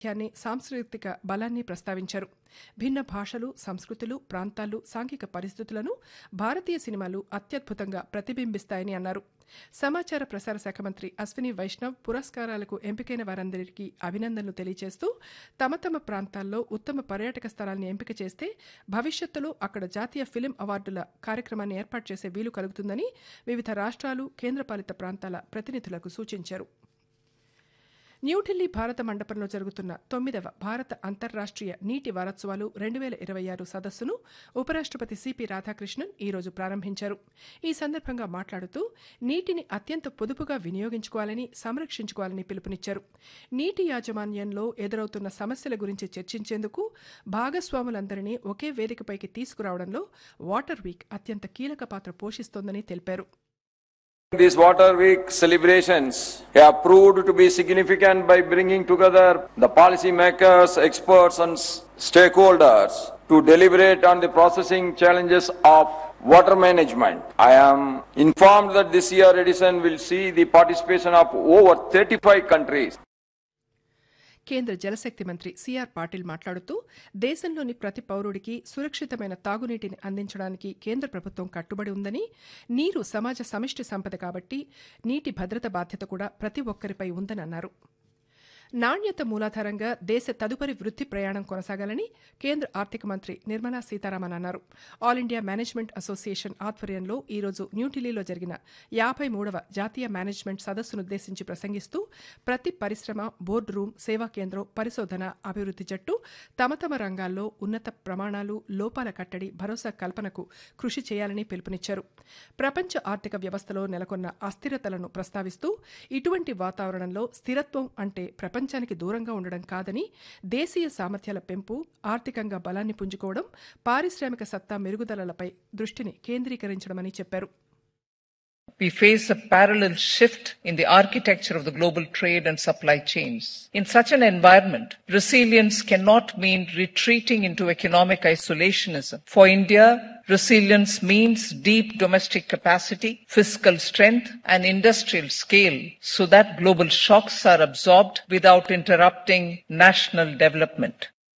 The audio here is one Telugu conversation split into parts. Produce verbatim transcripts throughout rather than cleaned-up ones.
ధ్యాన్ని సాంస్కృతిక బలాన్ని ప్రస్తావించారు. భిన్న భాషలు, సంస్కృతులు, ప్రాంతాలు, సాంఘిక పరిస్థితులను భారతీయ సినిమాలు అత్యద్భుతంగా ప్రతిబింబిస్తాయని అన్నారు. సమాచార ప్రసార శాఖ మంత్రి అశ్విని వైష్ణవ్ పురస్కారాలకు ఎంపికైన వారందరికీ అభినందనలు తెలియజేస్తూ తమ తమ ప్రాంతాల్లో ఉత్తమ పర్యాటక స్థలాన్ని ఎంపిక చేస్తే భవిష్యత్తులో అక్కడ జాతీయ ఫిలిం అవార్డుల కార్యక్రమాన్ని ఏర్పాటు చేసే వీలు కలుగుతుందని వివిధ రాష్ట్రాలు, కేంద్రపాలిత ప్రాంతాల ప్రతినిధులకు సూచించారు. న్యూఢిల్లీ భారత మండపంలో జరుగుతున్న తొమ్మిదవ భారత అంతర్రాష్ట్రీయ నీటి వారోత్సవాలు రెండు వేల ఇరవై ఆరు సదస్సును ఉపరాష్ట్రపతి సిపి రాధాకృష్ణన్ ఈరోజు ప్రారంభించారు. ఈ సందర్భంగా మాట్లాడుతూ నీటిని అత్యంత పొదుపుగా వినియోగించుకోవాలని, సంరక్షించుకోవాలని పిలుపునిచ్చారు. నీటి యాజమాన్యంలో ఎదురవుతున్న సమస్యల గురించి చర్చించేందుకు భాగస్వాములందరినీ ఒకే వేదికపైకి తీసుకురావడంలో వాటర్ వీక్ అత్యంత కీలక పాత్ర పోషిస్తోందని తెలిపారు. These Water Week celebrations have proved to be significant by bringing together the policy makers, experts and stakeholders to deliberate on the processing challenges of water management. I am informed that this year edition will see the participation of over thirty-five countries. కేంద్ర జలశక్తి మంత్రి సిఆర్ పాటిల్ మాట్లాడుతూ దేశంలోని ప్రతి పౌరుడికి సురక్షితమైన తాగునీటిని అందించడానికి కేంద్ర ప్రభుత్వం కట్టుబడి ఉందని, నీరు సమాజ సమిష్టి సంపద కాబట్టి నీటి భద్రత బాధ్యత కూడా ప్రతి ఒక్కరిపై ఉందని అన్నారు. నాణ్యత మూలాధారంగా దేశ తదుపరి వృద్ధి ప్రయాణం కొనసాగాలని కేంద్ర ఆర్థిక మంత్రి నిర్మలా సీతారామన్ అన్నారు. ఆల్ ఇండియా మేనేజ్మెంట్ అసోసియేషన్ ఆధ్వర్యంలో ఈరోజు న్యూఢిల్లీలో జరిగిన యాభై మూడవ జాతీయ మేనేజ్మెంట్ సదస్సునుద్దేశించి ప్రసంగిస్తూ ప్రతి పరిశ్రమ, బోర్డు రూమ్, సేవా కేంద్రం, పరిశోధన, అభివృద్ధి జట్టు తమ తమ రంగాల్లో ఉన్నత ప్రమాణాలు, లోపాల కట్టడి, భరోసా కల్పనకు కృషి చేయాలని పిలుపునిచ్చారు. ప్రపంచ ఆర్థిక వ్యవస్థలో నెలకొన్న అస్థిరతలను ప్రస్తావిస్తూ ఇటువంటి వాతావరణంలో స్థిరత్వం అంటే ప్రపంచ ప్రపంచానికి దూరంగా ఉండడం కాదని, దేశీయ సామర్థ్యాల పెంపు, ఆర్థికంగా బలాన్ని పుంజుకోవడం, పారిశ్రామిక సత్తా మెరుగుదలలపై దృష్టిని కేంద్రీకరించడమని చెప్పారు. We face a parallel shift in the architecture of the global trade and supply chains. In such an environment, resilience cannot mean retreating into economic isolationism. For India, resilience means deep domestic capacity, fiscal strength, and industrial scale so that global shocks are absorbed without interrupting national development.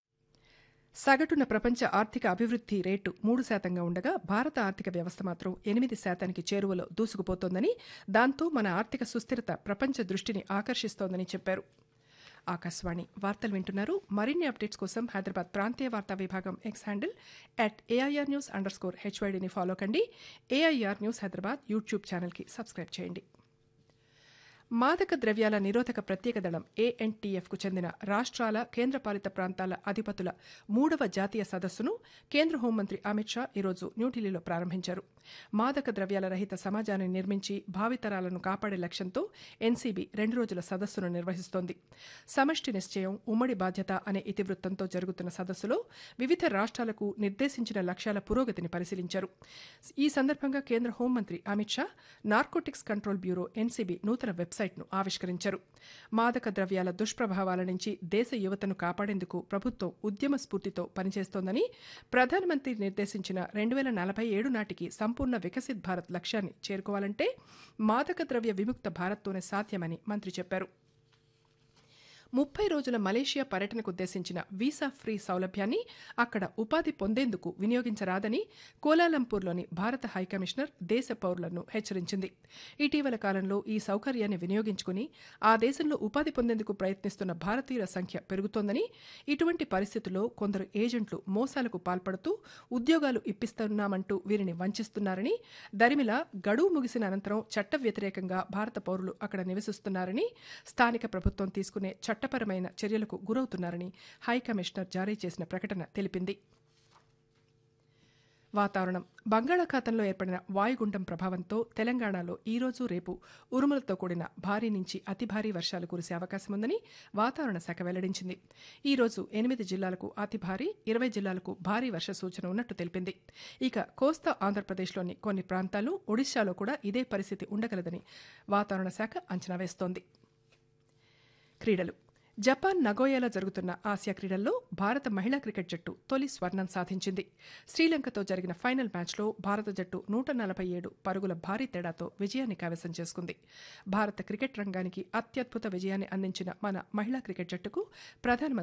సగటున ప్రపంచ ఆర్థిక అభివృద్ధి రేటు మూడు శాతంగా ఉండగా భారత ఆర్థిక వ్యవస్థ మాత్రం ఎనిమిది శాతానికి చేరువలో దూసుకుపోతోందని, దాంతో మన ఆర్థిక సుస్థిరత ప్రపంచ దృష్టిని ఆకర్షిస్తోందని చెప్పారు. ఆకాశవాణి వార్తలు వింటున్నారు. మరిన్ని అప్డేట్స్ కోసం హైదరాబాద్ ప్రాంతీయ వార్తా విభాగం X handle at AIR news under score హెచ్వైడీని follow కండి. ఏఐఆర్ న్యూస్ హైదరాబాద్ యూట్యూబ్ ఛానల్కి సబ్స్క్రైబ్ చేయండి. మాదక ద్రవ్యాల నిరోధక ప్రత్యేక దళం ఏఎన్టీఎఫ్కు చెందిన రాష్ట్రాల, కేంద్రపాలిత ప్రాంతాల అధిపతుల మూడవ జాతీయ సదస్సును కేంద్ర హోంమంత్రి అమిత్ షా ఈరోజు న్యూఢిల్లీలో ప్రారంభించారు. మాదక ద్రవ్యాల రహిత సమాజాన్ని నిర్మించి భావితరాలను కాపాడే లక్ష్యంతో ఎన్సీబీ రెండు రోజుల సదస్సును నిర్వహిస్తోంది. సమష్టి నిశ్చయం, ఉమ్మడి బాధ్యత అనే ఇతివృత్తంతో జరుగుతున్న సదస్సులో వివిధ రాష్ట్రాలకు నిర్దేశించిన లక్ష్యాల పురోగతిని పరిశీలించారు. ఈ సందర్భంగా కేంద్ర హోంమంత్రి Amit Shah narcotics control bureau NCB నూతన వెబ్సైట్ ను ఆవిష్కరించారు. మాదక ద్రవ్యాల దుష్ప్రభావాల నుంచి దేశ యువతను కాపాడేందుకు ప్రభుత్వం ఉద్యమ స్ఫూర్తితో పనిచేస్తోందని, ప్రధానమంత్రి నిర్దేశించిన రెండు వేల నలభై ఏడు నాటికి సంపూర్ణ వికసిత్ భారత్ లక్ష్యాన్ని చేరుకోవాలంటే మాదక ద్రవ్య విముక్త భారత్తోనే సాధ్యమని మంత్రి చెప్పారు. ముప్పై రోజుల మలేషియా పర్యటనకు ఉద్దేశించిన వీసా ఫ్రీ సౌలభ్యాన్ని అక్కడ ఉపాధి పొందేందుకు వినియోగించరాదని కోలాలంపూర్లోని భారత హైకమిషనర్ దేశ పౌరులను హెచ్చరించింది. ఇటీవల కాలంలో ఈ సౌకర్యాన్ని వినియోగించుకుని ఆ దేశంలో ఉపాధి పొందేందుకు ప్రయత్నిస్తున్న భారతీయుల సంఖ్య పెరుగుతోందని, ఇటువంటి పరిస్థితుల్లో కొందరు ఏజెంట్లు మోసాలకు పాల్పడుతూ ఉద్యోగాలు ఇప్పిస్తున్నామంటూ వీరిని వంచిస్తున్నారని, దరిమిలా గడువు ముగిసిన అనంతరం చట్ట వ్యతిరేకంగా భారత పౌరులు అక్కడ నివసిస్తున్నారని, స్థానిక ప్రభుత్వం తీసుకునే చట్టపరమైన చర్యలకు గురవుతున్నారని హైకమిషనర్ జారీ చేసిన ప్రకటన తెలిపింది. వాతావరణం. బంగాళాఖాతంలో ఏర్పడిన వాయుగుండం ప్రభావంతో తెలంగాణలో ఈ రోజు, రేపు ఉరుములతో కూడిన భారీ నుంచి అతి భారీ వర్షాలు కురిసే అవకాశం ఉందని వాతావరణ శాఖ వెల్లడించింది. ఈ రోజు ఎనిమిది జిల్లాలకు అతి భారీ, ఇరవై జిల్లాలకు భారీ వర్ష సూచన ఉన్నట్టు తెలిపింది. ఇక కోస్తా ఆంధ్రప్రదేశ్లోని కొన్ని ప్రాంతాలు, ఒడిశాలో కూడా ఇదే పరిస్థితి ఉండగలదని వాతావరణ శాఖ అంచనా వేస్తోంది. క్రీడలు. జపాన్ నగోయాలో జరుగుతున్న ఆసియా క్రీడల్లో భారత మహిళా క్రికెట్ జట్టు తొలి స్వర్ణం సాధించింది. శ్రీలంకతో జరిగిన ఫైనల్ మ్యాచ్లో భారత జట్టు నూట నలభై ఏడు పరుగుల భారీ తేడాతో విజయాన్ని కైవసం చేసుకుంది. భారత క్రికెట్ రంగానికి అత్యద్భుత విజయాన్ని అందించిన మన మహిళా క్రికెట్ జట్టుకు ప్రధానమంత్రి